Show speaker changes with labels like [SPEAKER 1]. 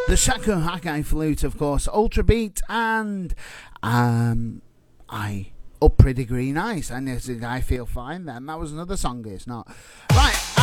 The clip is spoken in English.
[SPEAKER 1] The Shakuhakai Flute, of course, Ultra Beat, and I Up Pretty Green Ice, and I Feel Fine. Then that was another song, it's not right.